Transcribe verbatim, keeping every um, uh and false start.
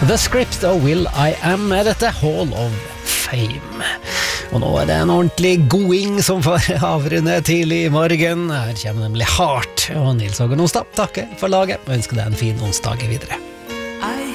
The Script og Will I Am er dette Hall of Fame. Og nå er det en ordentlig going som får avrunde tidlig i morgen. Her kommer nemlig Heart, og Nils Hågen Onsdag takker for laget og ønsker deg en fin onsdag videre.